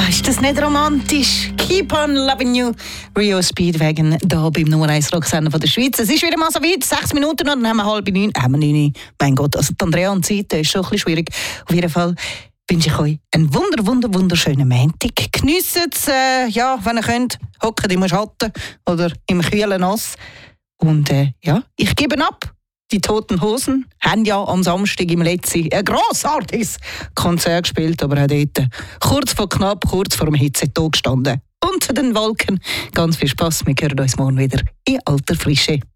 Ist das nicht romantisch? Keep on loving you. Rio Speedwagon, hier beim Nummer 1 Rocksender von der Schweiz. Es ist wieder mal so weit, 6 Minuten und dann haben wir 8:30. Haben wir 9. Mein Gott, also die Andrea und die Zeit ist schon ein bisschen schwierig. Auf jeden Fall wünsche ich euch einen wunderschönen Montag. Geniessen es, wenn ihr könnt. Hockt im Schatten oder im kühlen Nass. Und ich gebe ab. Die Toten Hosen haben ja am Samstag im Letzi ein grossartiges Konzert gespielt, aber auch dort kurz vor dem Hitzetag gestanden. Unter den Wolken. Ganz viel Spass, wir hören uns morgen wieder in alter Frische.